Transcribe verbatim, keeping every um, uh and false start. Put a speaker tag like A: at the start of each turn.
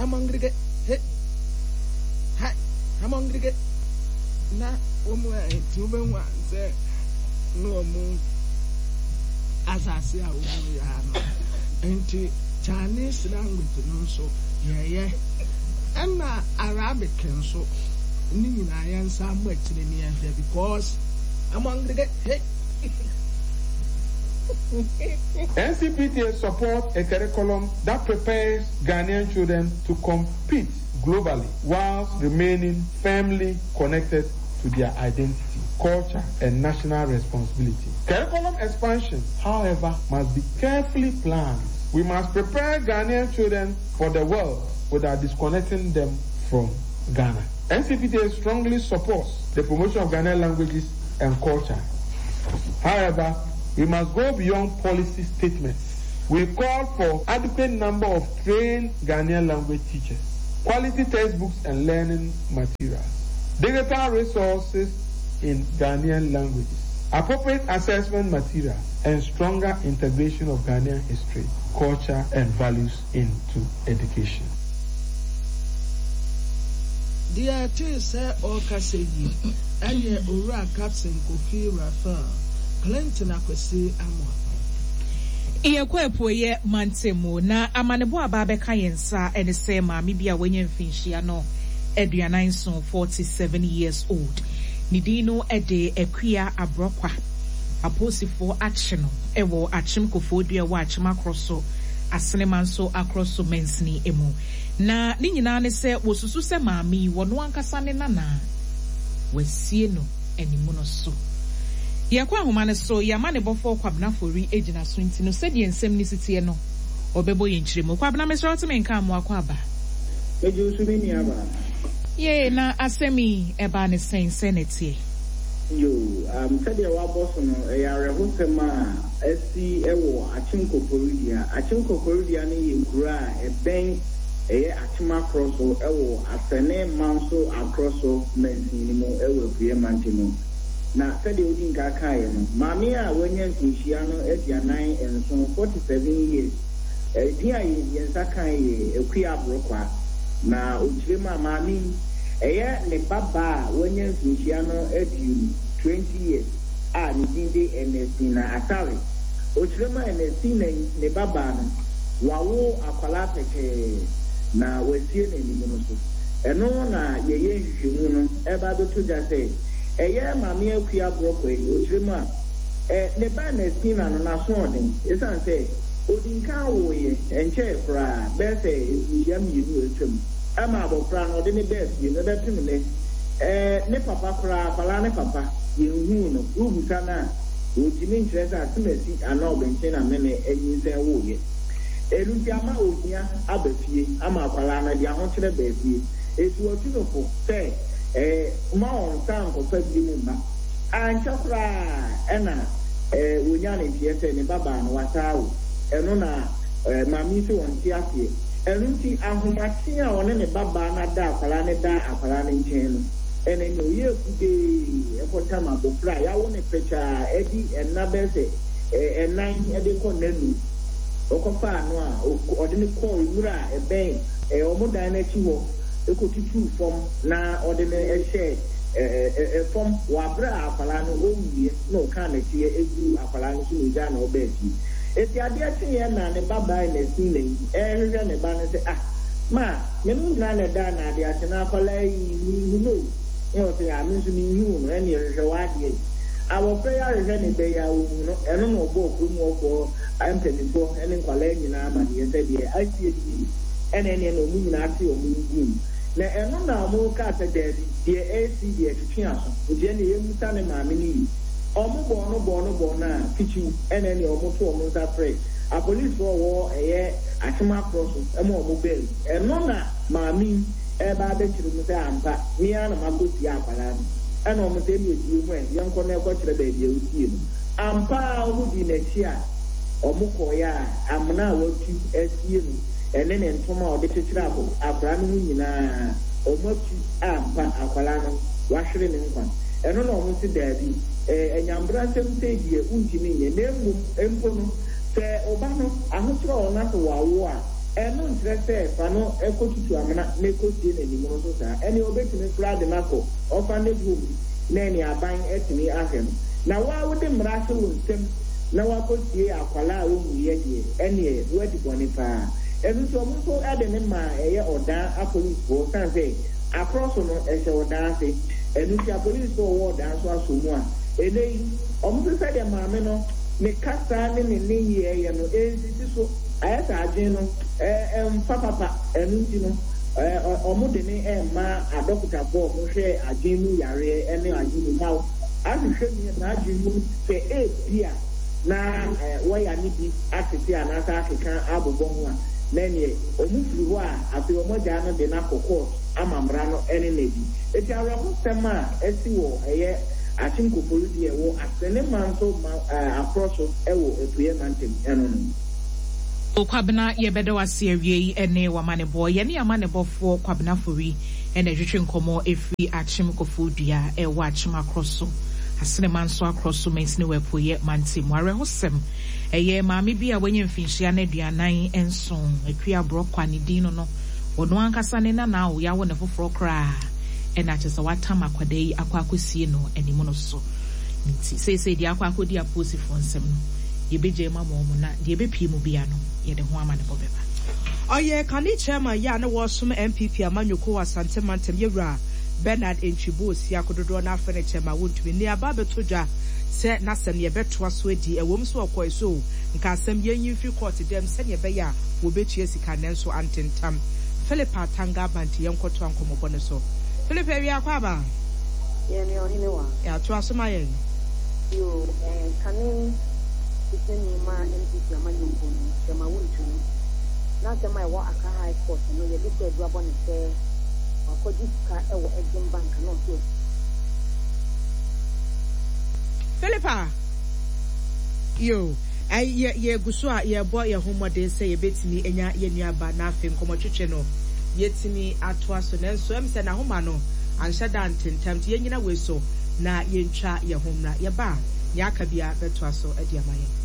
A: hamangrige he ha hamangrige na omu e tube nwa se no mu asase a omu ya no enti Chinese language no so yeah yeah and Arabic so ni na yan sam wetire ni yan because hamangrige he
B: N C P T A supports a curriculum that prepares Ghanaian children to compete globally whilst remaining firmly connected to their identity, culture, and national responsibility. Curriculum expansion, however, must be carefully planned. We must prepare Ghanaian children for the world without disconnecting them from Ghana. N C P T A strongly supports the promotion of Ghanaian languages and culture. However, we must go beyond policy statements. We call for adequate number of trained Ghanaian language teachers, quality textbooks and learning materials, digital resources in Ghanaian languages, appropriate assessment materials, and stronger integration of Ghanaian history, culture, and values into education.
A: Dear Tessa or Cassady, and your Ura Captain Kofi Rafa. Clinton akwesi amwa
C: Iye kwepo ye mantemo na amanebo ababeka yensa ene se maami bia wenye mfinhia no aduanan so forty-seven years old nidino ede ekwia abrokwa aposifo action ewo achim kofo dua wa achim akroso asenema nso akroso mensini emu na ni nyina ne se wosusu se maami wono ankasa ne nana wasie no animu no so yakwa ahomane so yamane bofo kwabna fori ejina so ntino sedi ensem ni sitie no obebo yenchiremo kwabna mesrot me nka mo akwa aba
D: eju su beni aba
C: ye na asemi eba ne sense netie
D: yo am sedi wa boss no e yare hosema esi ewo achinko poridia achinko poridia ne yekura e ben e achima crosso ewo asene manso acrosso mensini mo ewo pie mantino na sede odi nka kae no maami a wanya ntinhia no aduanan enso forty-seven years eh dia yensa kae ekwi abrokwa na ojirema maami eye ne baba wanya ntinhia no adiu twenty years a ni dinde enesi na atare ojirema enesi na ne baba no wawo akwala peke na wasie na ni no so eno na yeye hwehwemu no eba do to jase eye maami akua brokwe ojirema eh ne ba na sina no na so odin esan say odinka wo ye enche fra be say yam yiru etwam ama abofra no de ne be fie no da tim ne eh ne papa fra fala ne papa yehu no rubu sana ojimi ntresa atimasi ana obenche na mene enyinsen wo ye eruti ama ohia abafie ama akwala na dia ho kire ba fie etu otunofo say eh ma on san ko fa bi mu ma anchakra ena eh wonya ne tiese ne baba no watawo eno na eh mami se won ti asie enu ti ahomati a one ne baba na da akwala ne da akwala ne nchen no ene no ye kude e kota ma bofra ya wo ne pecha edi enna bese eh enan ede ko nanu okofa no a ode ne ko wura e ben e omoda na chi wo ekotitu form na ordinary ehye eh eh form wabra afala no owie no kan na tie egu afala no so ja na obeti eti ade atie na ne baba na sine eh hwehwe ne ba no se ah ma me nu na na da na ade ate na afala yi ni no e o se amin so ni hu no ene hwehwe wa ade awo pe ya hwehwe ne be ya wu no eno no bo ku mu ofo am twenty-four ene nkwala nyina ma de se de atie di ene ene no mu nyina ate o mu ngu na eno na mo ka ta de de A C de twia so de ne yemu ta ne maami ni omo bo no bo no bo na kitchen ene ne omo to omo ta pre a police wo wo eye atema cross e mo omo bel eno na maami e ba be chiru mu ta ampa mi ana makoti akwala no eno omo te mi odi mu e yenko na ko kire ba de utie no ampa omo di na chi a omo ko ya amna watu esie no ene ne ntoma o de tetira abo abra no nyina omotu ampa akwala no wahwere ne nkwa eno no omo ti daabi eh enyambra nsem die untimi nye nemu empo no se oba no ahotro ona to wawo a ɛno nkyerɛ sɛ fa no ɛkɔtutu amena na ɛkɔsie n'anim no so saa ɛne obɛtumi kora de no akɔ ɔfa ne bom na ɛne aban atumi ahwɛ no na waa wode mmara ahyɛ wo nsɛm na wakɔsie akwala a wɔwuyɛ deɛ ɛneɛ wadi bɔne paa ɛno nso ɔmo nso ɛde ne ma ɛyɛ ɔdan apolisifoɔ san sɛ akorɔ so no ɛhyɛ ɔdan ase ɛno nti apolisifoɔ wɔwɔ ɔdan so asɔ mu a ɛnɛ yi ɔmo nso sɛdeɛ maame no ne kasa ne ne ne yɛɛyɛ no ɛnsisi so ayɛ sɛ adwene no ɛmfa papa ɛno nti no ɔmo de ne ɛmma adɔkotafoɔ ɔmo hwɛ adwene mu yareɛ ɛne adwene mu haw ahwehwɛ mi na adwene mu sɛ ɛɛbi a na wɔyɛ ne bi atete anaasɛ akeka abobɔ ho a na neɛ ɔmo firi hɔ a afei ɔmo gyaa no de no akɔ court ama mmara no ɛne na bi eti awerɛhosɛm a ɛsi wɔ ɛyɛ akyinkoforu deɛ ɛwɔ asɛne ma nso akorɔ so ɛwɔ apueɛ mantam ɛno no
C: Kwabena yebede wase awie ene wamanebɔ yene amanebɔfoɔ kwabena fori ene hwehwe nkɔmɔ efiri achim kofodua e wa achim akroso asene manso akroso mensine wepoye manti mware hosem eye maame bi a wenye mfinhia na aduanan enson akua brokwa ne din no wono ankasa ne na na wo ya wo ne foforo kra e na kyesa watam akwada yi akwa akosie no animu no so nti sese di akwa akodi aposi fo nsem no yebeje ma mo mo na de ebepie mu bia no ye de ho amanebɔ beba
E: oye kani chairman ya na wɔsom M P P amanyoko asante mantem yewura Bernard Enchibo si akododo na afene chairman wontumi ne aba beto dwa se na sem ye beto aso adi ewom so okoi so nka asem ye nyimfi court dem se ne be ya wo betua sika nenso antentam Philip Atanga banti yenkoto ankomobɔ ne so Philip wi akwa ba
F: ye ne ohine wa
E: ya to asoma ye
F: yo eh kani iseni ma M P P amanyoko chairman wontumi na tema ewo aka high court no ye diko edu abone se akodi ka ewo Exim Bank no so
E: Philippa yo ai ye ye guso a ye bo ye homode se ye betimi enya ye nuaba na afi nkomotwetwe no yetimi ato aso na nso em se na homa no anhya da ntentam ye nyina we so na ye ntwa ye homra ye ba ya aka bia beto aso ade amaye